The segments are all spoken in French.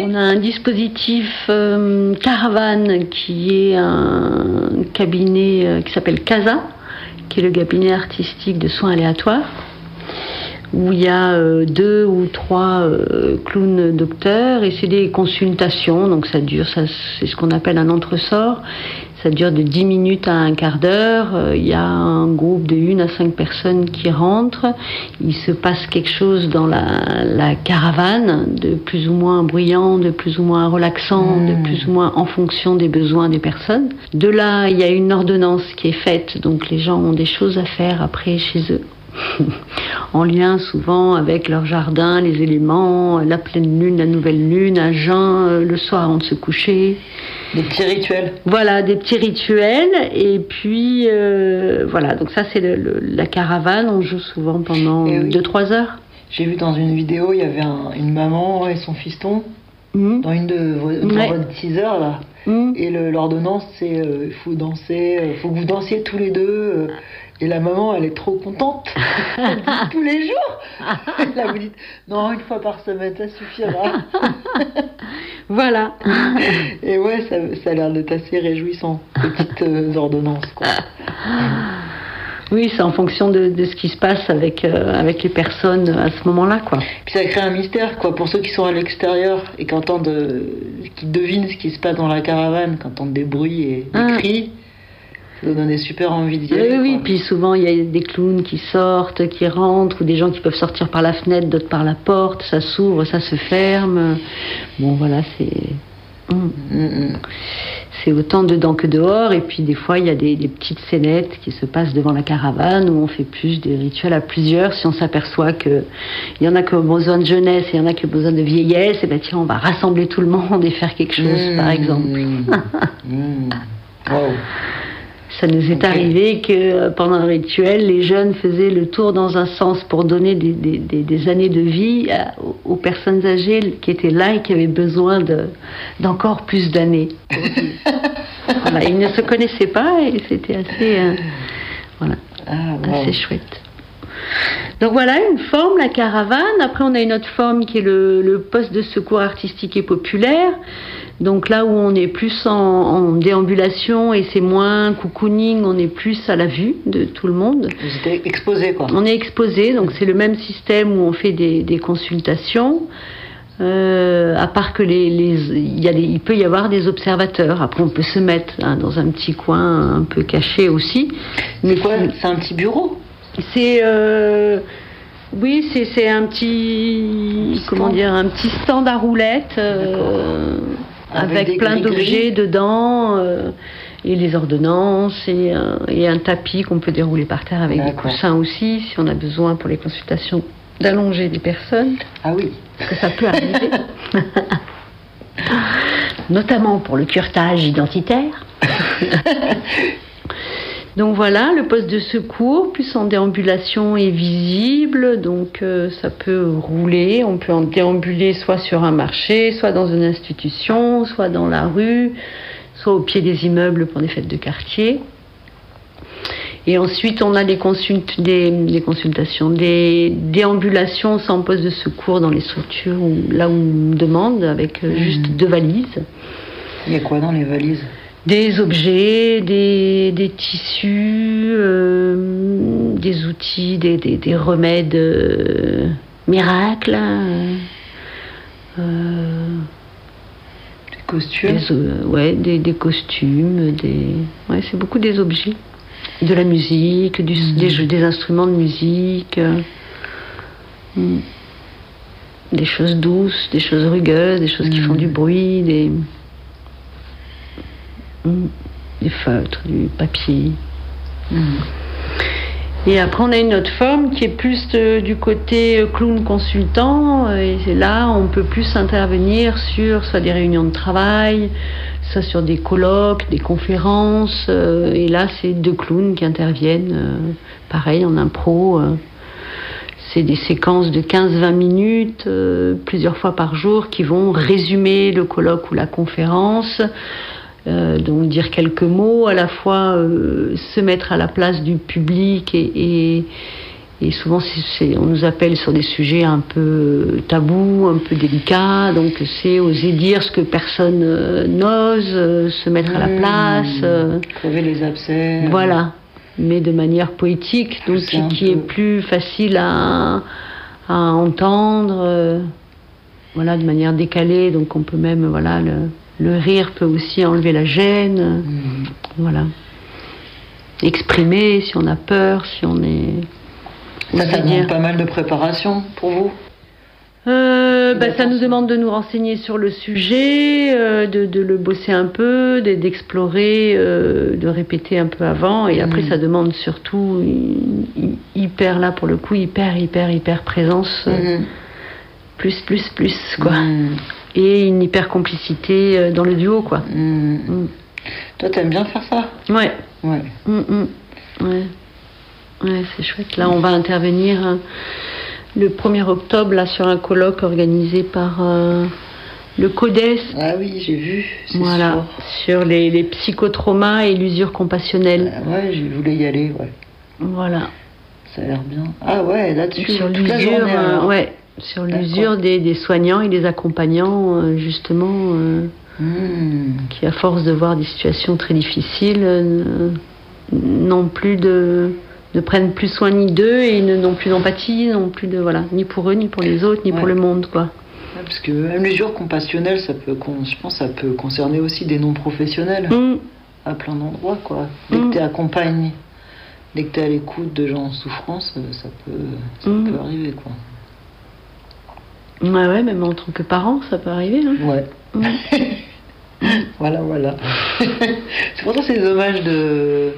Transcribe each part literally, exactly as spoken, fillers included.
On a un dispositif euh, caravane qui est un cabinet euh, qui s'appelle CASA, qui est le cabinet artistique de soins aléatoires, où il y a euh, deux ou trois euh, clowns docteurs, et c'est des consultations, donc ça dure, ça, c'est ce qu'on appelle un entresort, ça dure de dix minutes à un quart d'heure, euh, il y a un groupe de une à cinq personnes qui rentrent, il se passe quelque chose dans la, la caravane, de plus ou moins bruyant, de plus ou moins relaxant, mmh. de plus ou moins en fonction des besoins des personnes. De là, il y a une ordonnance qui est faite, donc les gens ont des choses à faire après chez eux. En lien souvent avec leur jardin, les éléments, la pleine lune, la nouvelle lune, à jeun, le soir avant de se coucher. Des petits rituels. Voilà, des petits rituels. Et puis, euh, voilà, donc ça c'est le, le, la caravane, on joue souvent pendant deux à trois oui. heures. J'ai vu dans une vidéo, il y avait un, une maman et son fiston, mmh. dans une de vos ouais. teasers là. Mmh. Et le, l'ordonnance, c'est il euh, faut danser, il euh, faut que vous dansiez tous les deux. Euh, Et la maman, elle est trop contente. Elle dit tous les jours. Là, vous dites, non, une fois par semaine, ça suffira. Voilà. Et ouais, ça, ça a l'air d'être assez réjouissant, petites euh, ordonnances, quoi. Oui, c'est en fonction de, de ce qui se passe avec, euh, avec les personnes à ce moment-là, quoi. Puis ça crée un mystère, quoi, pour ceux qui sont à l'extérieur et qui entendent, euh, qui devinent ce qui se passe dans la caravane, qui entendent des bruits et des ah. cris. Ça doit donner super envie d'y aller. Oui, oui, puis souvent il y a des clowns qui sortent, qui rentrent, ou des gens qui peuvent sortir par la fenêtre, d'autres par la porte, ça s'ouvre, ça se ferme. Bon, voilà, c'est... Mmh. C'est autant dedans que dehors, et puis des fois il y a des, des petites scénettes qui se passent devant la caravane, où on fait plus des rituels à plusieurs. Si on s'aperçoit qu'il y en a qui ont besoin de jeunesse et il y en a qui ont besoin de vieillesse, et ben tiens, on va rassembler tout le monde et faire quelque chose, mmh. par exemple. Mmh. Wow. Ça nous est okay. arrivé que pendant un rituel, les jeunes faisaient le tour dans un sens pour donner des, des, des, des années de vie à, aux personnes âgées qui étaient là et qui avaient besoin de, d'encore plus d'années. Voilà, ils ne se connaissaient pas et c'était assez, euh, voilà, ah, wow. assez chouette. Donc voilà une forme, la caravane. Après on a une autre forme qui est le, le poste de secours artistique et populaire. Donc là où on est plus en, en déambulation et c'est moins cocooning, on est plus à la vue de tout le monde. Vous êtes exposé, quoi. On est exposé, donc c'est le même système où on fait des, des consultations. Euh, à part que les, les, il, y a des, il peut y avoir des observateurs. Après on peut se mettre hein, dans un petit coin un peu caché aussi. Mais quoi, c'est un petit bureau? C'est... Euh, oui, c'est, c'est un petit... Stand. Comment dire? Un petit stand à roulettes. Euh, Avec, avec plein d'objets dedans, euh, et les ordonnances, et un, et un tapis qu'on peut dérouler par terre avec D'accord. des coussins aussi, si on a besoin pour les consultations d'allonger des personnes. Ah oui. Parce que ça peut arriver. Notamment pour le curetage identitaire. Donc voilà, le poste de secours, plus en déambulation est visible, donc euh, ça peut rouler, on peut en déambuler soit sur un marché, soit dans une institution, soit dans la rue, soit au pied des immeubles pour des fêtes de quartier. Et ensuite on a des, consult- des, des consultations, des déambulations sans poste de secours dans les structures, où, là où on demande, avec euh, juste mmh. deux valises. Il y a quoi dans les valises ? Des objets, des, des tissus, euh, des outils, des, des, des remèdes euh, miracles. Euh, des costumes des, euh, Ouais, des, des costumes. Des, ouais, c'est beaucoup des objets. De la musique, du, mmh. des, des instruments de musique. Euh, des choses douces, des choses rugueuses, des choses mmh. qui font du bruit, des... des feutres, du papier. Mmh. Et après, on a une autre forme qui est plus de, du côté clown consultant. Et là, on peut plus intervenir sur soit des réunions de travail, soit sur des colloques, des conférences. Et là, c'est deux clowns qui interviennent. Pareil, en impro. C'est des séquences de quinze à vingt minutes, plusieurs fois par jour, qui vont résumer le colloque ou la conférence. Euh, donc dire quelques mots, à la fois euh, se mettre à la place du public et, et, Et souvent, c'est, c'est, on nous appelle sur des sujets un peu tabous, un peu délicats. Donc, c'est oser dire ce que personne euh, n'ose, euh, se mettre à la place. Euh, crever les abcès. Voilà, mais de manière poétique, donc qui, qui est plus facile à, à entendre. Euh, voilà, de manière décalée. Donc, on peut même, voilà, le, le rire peut aussi enlever la gêne. Mmh. Voilà. Exprimer si on a peur, si on est... Ça, ça demande pas mal de préparation pour vous euh, bah, Ça nous demande de nous renseigner sur le sujet, euh, de, de le bosser un peu, de, d'explorer, euh, de répéter un peu avant. Et mmh. après, ça demande surtout une, hyper, là pour le coup, hyper, hyper, hyper présence. Euh, mmh. Plus, plus, plus, quoi. Mmh. Et une hyper complicité dans le duo, quoi. Mmh. Mmh. Toi, t'aimes bien faire ça ? Ouais. Ouais. Mmh, mmh. Ouais. Ouais, c'est chouette. Là, on va intervenir hein, le premier octobre là, sur un colloque organisé par euh, le CODES. Ah oui, j'ai vu. C'est voilà, sûr. Sur les, les psychotraumas et l'usure compassionnelle. Ah ouais, je voulais y aller, ouais. Voilà. Ça a l'air bien. Ah ouais, là-dessus, sur toute l'usure, la journée, euh, ouais, sur D'accord. l'usure des, des soignants et des accompagnants, euh, justement, euh, mmh. qui, à force de voir des situations très difficiles, euh, n'ont plus de... ne prennent plus soin ni d'eux et ne n'ont plus d'empathie, non plus de voilà, ni pour eux, ni pour les autres, ni ouais. pour le monde, quoi. Ouais, parce que même l'usure compassionnelle, ça peut, je pense, ça peut concerner aussi des non-professionnels mmh. à plein d'endroits, quoi. Dès mmh. que tu accompagnes, dès que tu es à l'écoute de gens en souffrance, ça peut, ça mmh. peut arriver, quoi. Ouais, ouais, même en tant que parent, ça peut arriver. Hein. Ouais. Mmh. voilà, voilà. C'est pour ça que c'est dommage de.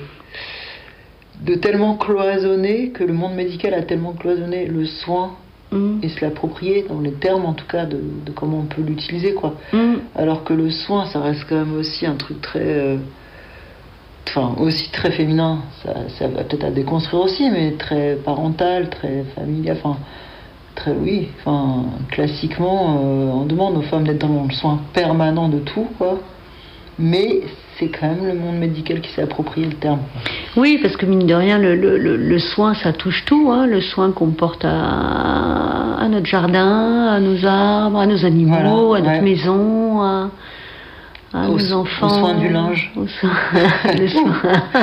de tellement cloisonner, que le monde médical a tellement cloisonné le soin mmh. et se l'approprier, dans les termes en tout cas de, de comment on peut l'utiliser, quoi. Mmh. Alors que le soin, ça reste quand même aussi un truc très... Euh, enfin, aussi très féminin, ça, ça va peut-être à déconstruire aussi, mais très parental, très familial, enfin, très, oui, enfin, classiquement, euh, on demande aux femmes d'être dans le soin permanent de tout, quoi. Mais c'est quand même le monde médical qui s'est approprié le terme. Oui, parce que mine de rien, le, le, le soin, ça touche tout. Hein. Le soin qu'on porte à, à notre jardin, à nos arbres, à nos animaux, voilà, à notre ouais. maison, à, à au, nos enfants. Au soin du linge. Au soin, le soin.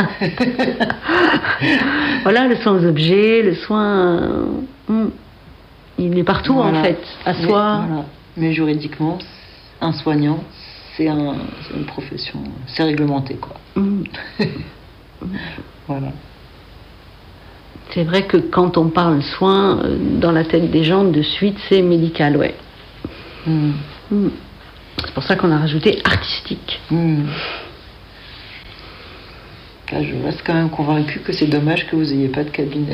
Voilà, le soin aux objets, le soin... Euh, il est partout, voilà. en fait, à Mais, soi. Voilà. Mais juridiquement, un soignant, c'est, un, c'est une profession, c'est réglementé, quoi. Mmh. Voilà. C'est vrai que quand on parle soin, dans la tête des gens, de suite, c'est médical, ouais. Mmh. Mmh. C'est pour ça qu'on a rajouté artistique. Mmh. Là, je reste quand même convaincue que c'est dommage que vous n'ayez pas de cabinet.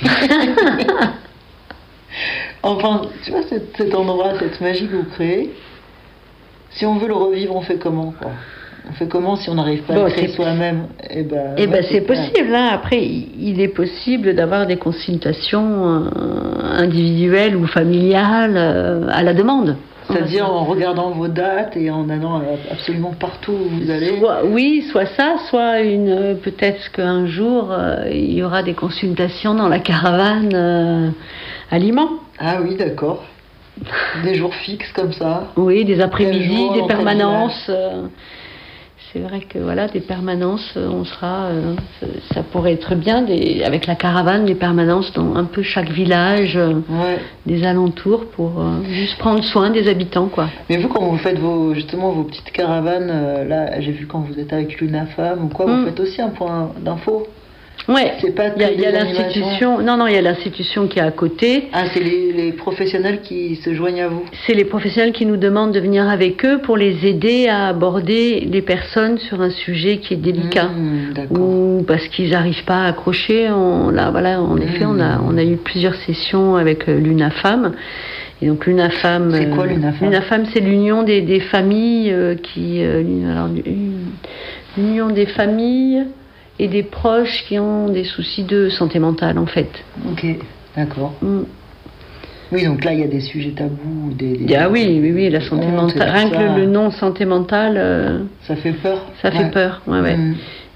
Enfin, tu vois, cet, cet endroit, cette magie que vous créez, si on veut le revivre, on fait comment, quoi? On fait comment si on n'arrive pas bon, à le créer soi-même? Eh ben, eh ben, c'est, c'est possible. Hein. Après, il est possible d'avoir des consultations euh, individuelles ou familiales euh, à la demande. C'est-à-dire en regardant vos dates et en allant absolument partout où vous allez. Soit, oui, soit ça, soit une, peut-être qu'un jour, euh, il y aura des consultations dans la caravane euh, à Liman. Ah oui, d'accord. Des jours fixes comme ça. Oui, des après-midi, des permanences. Euh, c'est vrai que voilà, des permanences, on sera, euh, ça pourrait être bien, des, avec la caravane, des permanences dans un peu chaque village, euh, ouais. des alentours, pour euh, juste prendre soin des habitants, quoi. Mais vous, quand vous faites vos, justement vos petites caravanes, euh, là, j'ai vu quand vous êtes avec l'UNAFAM ou quoi, mm. vous faites aussi un point d'info. Ouais, il y a, y a l'institution. Non, non, il y a l'institution qui est à côté. Ah, c'est les, les professionnels qui se joignent à vous. C'est les professionnels qui nous demandent de venir avec eux pour les aider à aborder les personnes sur un sujet qui est délicat. Mmh, ou parce qu'ils n'arrivent pas à accrocher. On, là, voilà, en mmh. effet, on a, on a eu plusieurs sessions avec l'UNAFAM. Et donc l'UNAFAM. C'est quoi l'UNAFAM? L'UNAFAM, c'est l'union des, des familles euh, qui. Euh, alors, l'union des familles. Et des proches qui ont des soucis de santé mentale, en fait. Ok, d'accord. Mm. Oui, donc là, il y a des sujets tabous. Des, des, ah oui, oui, oui, la santé mentale. Rien que le, le nom santé mentale... Euh, ça fait peur. Ça fait ouais. peur, ouais, ouais. Mm.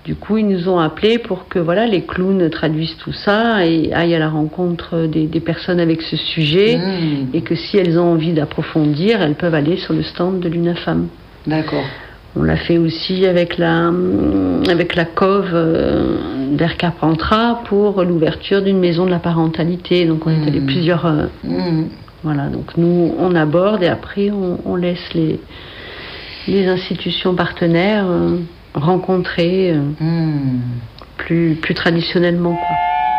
Du coup, ils nous ont appelés pour que voilà, les clowns traduisent tout ça et aillent à la rencontre des, des personnes avec ce sujet. Mmh. Et que si elles ont envie d'approfondir, elles peuvent aller sur le stand de l'UNAFAM. D'accord. On l'a fait aussi avec la, avec la cove d'Air Carpentras pour l'ouverture d'une maison de la parentalité. Donc on est allé mmh. plusieurs... Euh, mmh. Voilà, donc nous, on aborde et après, on, on laisse les, les institutions partenaires... Euh, rencontrer euh, mmh. plus, plus traditionnellement, quoi.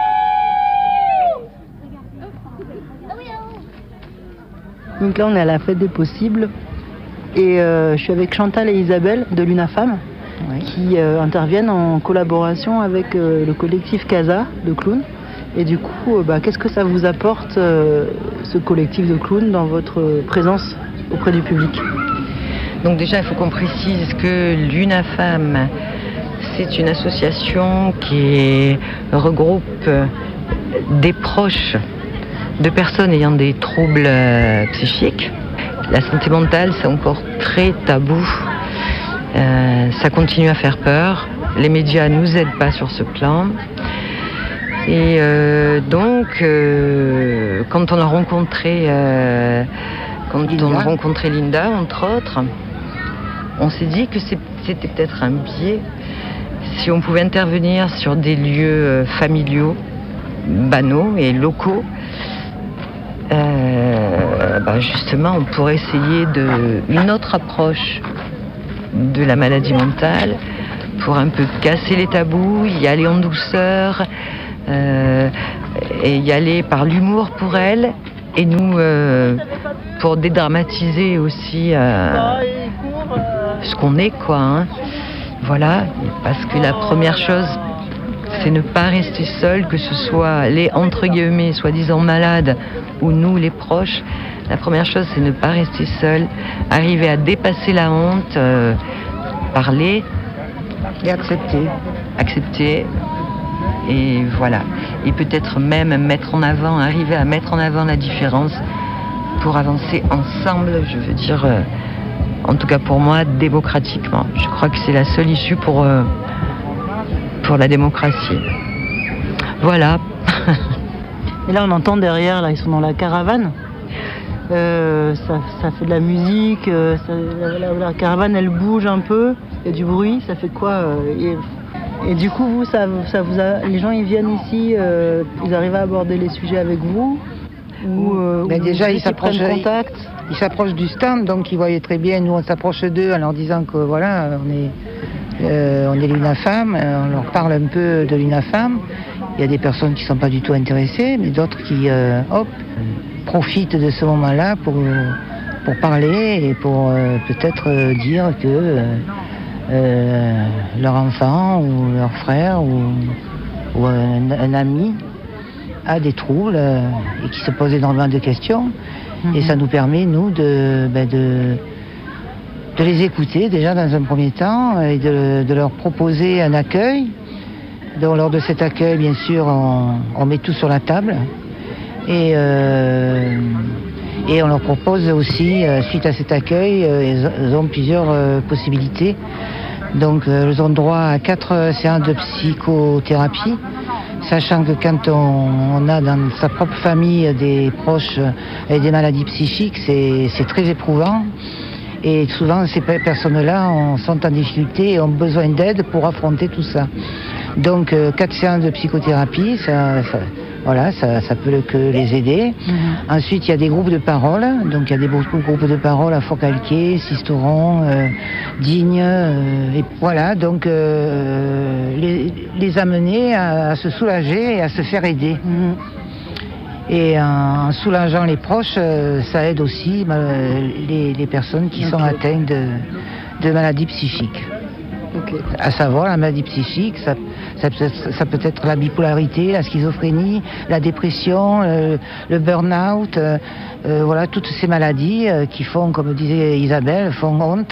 Donc là on est à la fête des possibles et euh, je suis avec Chantal et Isabelle de l'UNAFAM oui. qui euh, interviennent en collaboration avec euh, le collectif Casa de clowns. Et du coup, euh, bah, qu'est-ce que ça vous apporte euh, ce collectif de clowns dans votre présence auprès du public ? Donc déjà, il faut qu'on précise que l'UNAFAM, c'est une association qui regroupe des proches de personnes ayant des troubles psychiques. La santé mentale, c'est encore très tabou. Euh, ça continue à faire peur. Les médias ne nous aident pas sur ce plan. Et euh, donc, euh, quand on a rencontré, euh, quand Linda. on a rencontré Linda, entre autres, on s'est dit que c'était peut-être un biais si on pouvait intervenir sur des lieux familiaux, banaux et locaux. Euh, ben justement, on pourrait essayer de, une autre approche de la maladie mentale pour un peu casser les tabous, y aller en douceur euh, et y aller par l'humour pour elle et nous euh, pour dédramatiser aussi euh, ce qu'on est, quoi, hein. Voilà, parce que la première chose, c'est ne pas rester seul, que ce soit les entre guillemets soi-disant malades ou nous les proches. La première chose, c'est ne pas rester seul, arriver à dépasser la honte, euh, parler et accepter, accepter. Et voilà, et peut-être même mettre en avant, arriver à mettre en avant la différence pour avancer ensemble, je veux dire, euh, en tout cas pour moi, démocratiquement. Je crois que c'est la seule issue pour, euh, pour la démocratie. Voilà. Et là, on entend derrière, là, ils sont dans la caravane. Euh, ça, ça fait de la musique, euh, ça, la, la, la caravane, elle bouge un peu, il y a du bruit, ça fait quoi euh, et, et du coup, vous, ça, ça vous a, les gens, ils viennent ici, euh, ils arrivent à aborder les sujets avec vous ou, euh, ben ou déjà, ils s'approchent contact. Ils, ils s'approchent du stand, donc ils voyaient très bien. Nous, on s'approche d'eux en leur disant que voilà, on est, euh, on est l'UNAFAM, on leur parle un peu de l'UNAFAM. Il y a des personnes qui ne sont pas du tout intéressées, mais d'autres qui, euh, hop, profitent de ce moment-là pour, pour parler et pour euh, peut-être euh, dire que euh, euh, leur enfant ou leur frère ou, ou un, un ami a des troubles euh, et qui se pose énormément de questions. Mm-hmm. Et ça nous permet, nous, de, ben de, de les écouter déjà dans un premier temps et de, de leur proposer un accueil. Donc, lors de cet accueil, bien sûr, on, on met tout sur la table et, euh, et on leur propose aussi, euh, suite à cet accueil, euh, ils ont plusieurs euh, possibilités. Donc, euh, ils ont droit à quatre séances de psychothérapie, sachant que quand on, on a dans sa propre famille des proches avec des maladies psychiques, c'est, c'est très éprouvant. Et souvent, ces personnes-là on, sont en difficulté et ont besoin d'aide pour affronter tout ça. Donc, euh, quatre séances de psychothérapie, ça, ça, voilà, ça, ça peut que les aider. Mm-hmm. Ensuite, il y a des groupes de parole. Donc, il y a des beaucoup de groupes de parole à Forcalquier, Sisteron, euh, Digne. Euh, et voilà, donc, euh, les, les amener à, à se soulager et à se faire aider. Mm-hmm. Et en soulageant les proches, euh, ça aide aussi euh, les, les personnes qui okay. sont atteintes de, de maladies psychiques. Okay. À savoir, la maladie psychique, ça, ça, peut être, ça peut être la bipolarité, la schizophrénie, la dépression, euh, le burn-out, euh, euh, voilà, toutes ces maladies euh, qui font, comme disait Isabelle, font honte.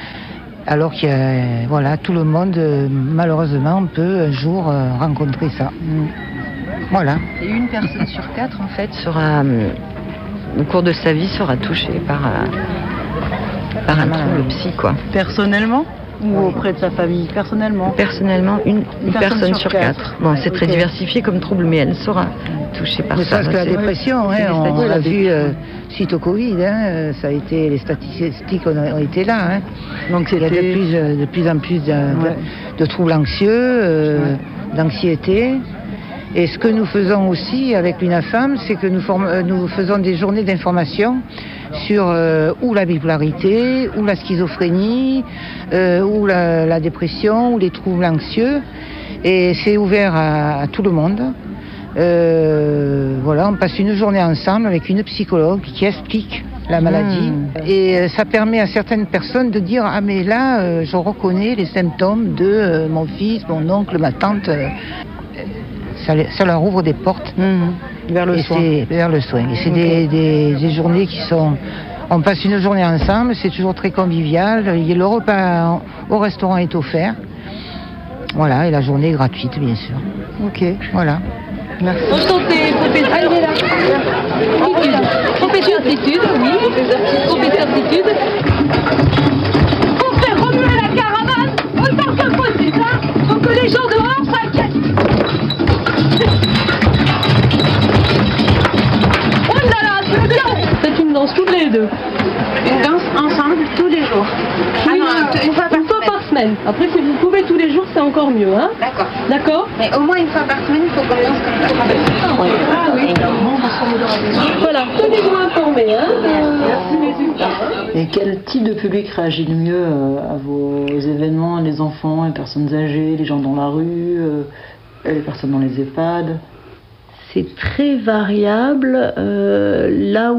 Alors que euh, voilà, tout le monde, euh, malheureusement, peut un jour euh, rencontrer ça. Mm. Voilà. Et une personne sur quatre, en fait, sera, euh, au cours de sa vie, sera touchée par, euh, par un trouble psy, quoi. Personnellement ? Ou auprès de sa famille, personnellement? Personnellement, une, une, une personne, personne sur quatre. quatre. Bon, c'est très okay. diversifié comme trouble, mais elle sera touchée par ne ça. Ne serait-ce que la dépression, hein, on, on l'a vu euh, suite au Covid, hein, ça a été, les statistiques ont, ont été là. Hein. Donc il y a de plus, de plus en plus de, ouais. de, de troubles anxieux, euh, ouais. d'anxiété. Et ce que nous faisons aussi avec l'UNAFAM, c'est que nous, form- nous faisons des journées d'information sur euh, ou la bipolarité, ou la schizophrénie, euh, ou la, la dépression, ou les troubles anxieux. Et c'est ouvert à, à tout le monde. Euh, voilà, on passe une journée ensemble avec une psychologue qui explique la maladie. Mmh. Et ça permet à certaines personnes de dire « Ah mais là, euh, je reconnais les symptômes de euh, mon fils, mon oncle, ma tante. Euh, » Ça, ça leur ouvre des portes mmh, vers le et soin. C'est, vers le soin. Et c'est okay. des, des, des journées qui sont... On passe une journée ensemble, c'est toujours très convivial. Le repas au restaurant est offert. Voilà, et la journée est gratuite, bien sûr. Ok. Voilà. Merci. Enchanté, professeur. Allez, là. Professeur certitude, oui. Professeur certitude. Pour faire remuer la caravane autant que possible, hein, pour que les gens dehors s'inquiètent. C'est une danse toutes les deux. Une danse ensemble tous les jours. Ah non, une, une fois par, une fois par semaine. Après, si vous pouvez tous les jours, c'est encore mieux, hein. D'accord. D'accord. Mais au moins une fois par semaine, il faut qu'on danse comme ça. Ah, ouais. Ah oui. Voilà. Tenez-vous informés, hein. Merci les résultats. Et quel type de public réagit le mieux à vos événements? Les enfants, les personnes âgées, les gens dans la rue, les personnes dans les EHPAD? C'est très variable. Euh, là où